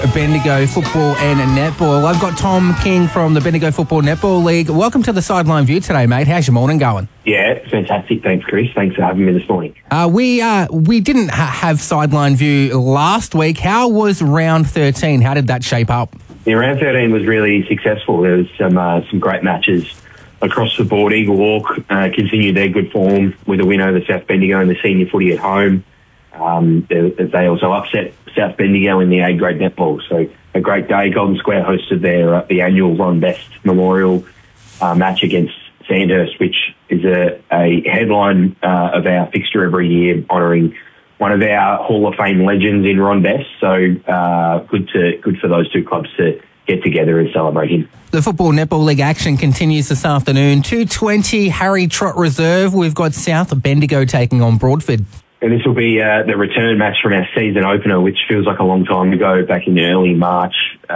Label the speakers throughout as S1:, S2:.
S1: Bendigo Football and Netball. I've got Tom King from the Bendigo Football Netball League. Welcome to the Sideline View today, mate. How's your morning going?
S2: Yeah, fantastic. Thanks, Chris. Thanks for having me this morning.
S1: We didn't have Sideline View last week. How was round 13? How did that shape up?
S2: Yeah, round 13 was really successful. There was some great matches across the board. Eagle Hawk continued their good form with a win over South Bendigo in the senior footy at home. They also upset South Bendigo in the A-grade netball. So a great day. Golden Square hosted the annual Ron Best Memorial match against Sandhurst, which is a headline of our fixture every year, honouring one of our Hall of Fame legends in Ron Best. So good for those two clubs to get together and celebrate him.
S1: The Football Netball League action continues this afternoon. 2:20 Harry Trott Reserve. We've got South Bendigo taking on Broadford.
S2: And this will be the return match from our season opener, which feels like a long time ago, back in early March.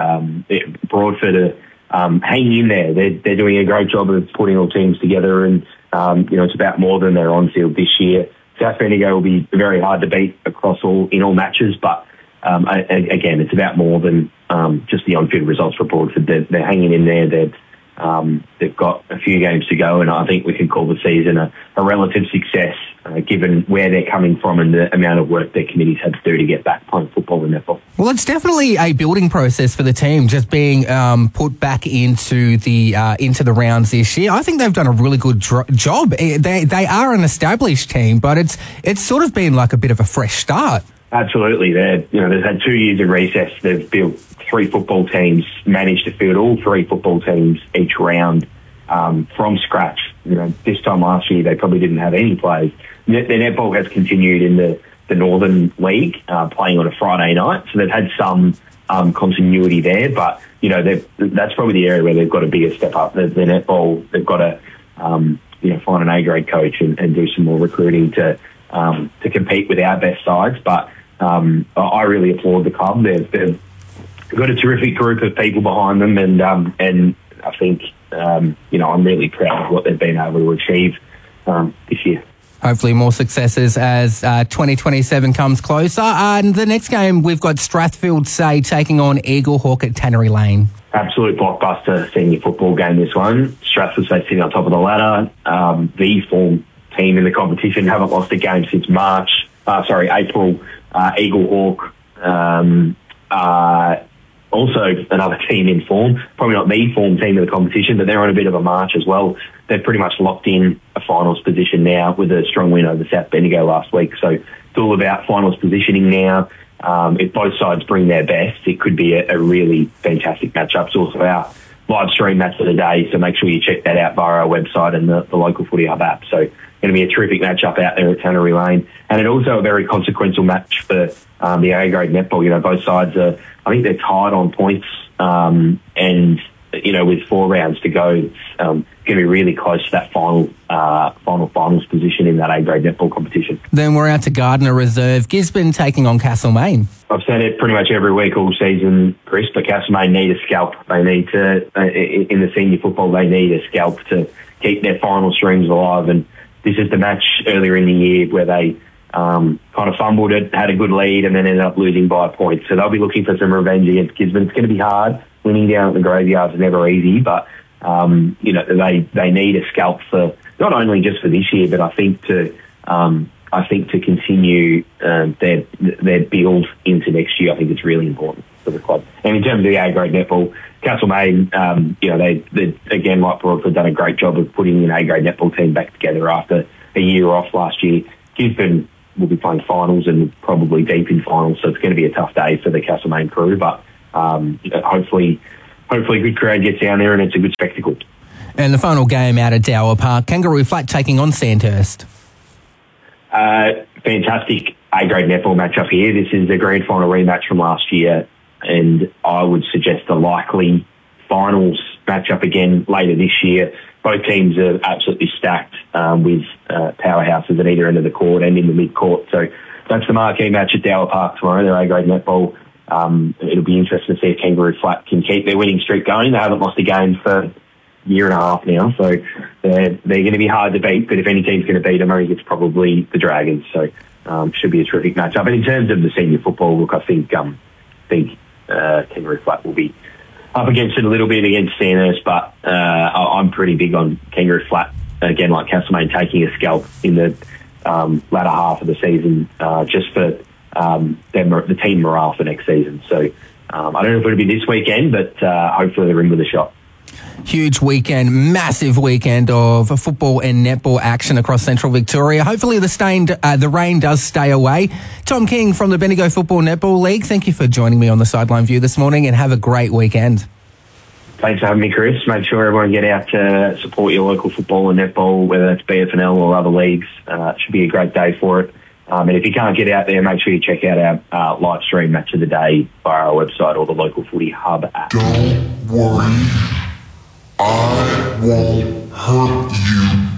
S2: Broadford are hanging in there. They're doing a great job of putting all teams together, and it's about more than their on-field this year. South Bendigo will be very hard to beat in all matches, but again, it's about more than just the on-field results for Broadford. They're hanging in there. They've got a few games to go, and I think we can call the season a relative success, given where they're coming from and the amount of work their committees had to do to get back playing football and netball. Well, it's definitely a building process for the team, just being put back into the rounds this year. I think they've done a really good job. They are an established team, but it's sort of been like a bit of a fresh start. Absolutely. They've had 2 years of recess. They've built 3 football teams, managed to field all 3 football teams each round from scratch. This time last year, they probably didn't have any players. Their netball has continued in the Northern League, playing on a Friday night. So they've had some continuity there, but, that's probably the area where they've got a bigger step up. The netball, they've got to, find an A-grade coach and do some more recruiting to compete with our best sides. But I really applaud the club. They've got a terrific group of people behind them, and I think I'm really proud of what they've been able to achieve this year. Hopefully more successes as 2027 comes closer. And the next game, we've got Strathfield Say taking on Eagle Hawk at Tannery Lane. Absolute blockbuster senior football game, this one. Strathfield Say sitting on top of the ladder. The form team in the competition, haven't lost a game since April. Eagle Hawk, also another team in form. Probably not the form team of the competition, but they're on a bit of a march as well. They've pretty much locked in a finals position now with a strong win over South Bendigo last week. So it's all about finals positioning now. If both sides bring their best, it could be a really fantastic matchup. It's also our live stream match of the day, so make sure you check that out via our website and the local Footy Hub app. So going to be a terrific matchup out there at Tannery Lane, and it's also a very consequential match for the A-grade netball. Both sides I think they're tied on points, and with 4 rounds to go, it's going to be really close to that finals position in that A-grade netball competition. Then we're out to Gardner Reserve. Gisborne taking on Castlemaine. I've said it pretty much every week all season, Chris, but Castlemaine need a scalp. They need to, in the senior football, they need a scalp to keep their final streams alive, and this is the match earlier in the year where they kind of fumbled it, had a good lead, and then ended up losing by a point. So they'll be looking for some revenge against Gisborne. It's going to be hard. Winning down at the Graveyards is never easy, but they need a scalp for not only just for this year, but I think to continue their build into next year. I think it's really important for the club. And in terms of the A-grade netball, Castlemaine, they again, like Broadford, done a great job of putting an A-grade netball team back together after a year off last year. Gisborne will be playing finals and probably deep in finals, so it's going to be a tough day for the Castlemaine crew, but hopefully a good crowd gets down there and it's a good spectacle. And the final game out at Dower Park, Kangaroo Flat taking on Sandhurst. Fantastic A-grade netball matchup here. This is the grand final rematch from last year, and I would suggest a likely finals matchup again later this year. Both teams are absolutely stacked with powerhouses at either end of the court and in the mid-court. So that's the marquee match at Dower Park tomorrow, their A-grade netball. It'll be interesting to see if Kangaroo Flat can keep their winning streak going. They haven't lost a game for a year and a half now, so they're going to be hard to beat. But if any team's going to beat them, I think it's probably the Dragons. So should be a terrific matchup. And in terms of the senior football, look, I think Kangaroo Flat will be up against it a little bit against Sandhurst, but I'm pretty big on Kangaroo Flat, again, like Castlemaine, taking a scalp in the latter half of the season just for the team morale for next season. So I don't know if it'll be this weekend, but hopefully they're in with a shot.
S1: Huge weekend, massive weekend of football and netball action across Central Victoria. Hopefully the rain does stay away. Tom King from the Bendigo Football Netball League, thank you for joining me on the Sideline View this morning, and have a great weekend.
S2: Thanks for having me, Chris. Make sure everyone get out to support your local football and netball, whether it's BFNL or other leagues. It should be a great day for it. And if you can't get out there, make sure you check out our live stream Match of the Day via our website or the local Footy Hub app.
S3: Don't worry, I won't hurt you.